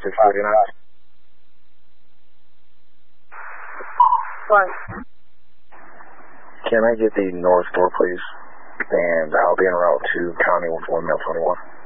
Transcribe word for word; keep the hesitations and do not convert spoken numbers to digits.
six forty-nine. What? Can I get the north door, please? And I'll be en route to County with one mil twenty-one.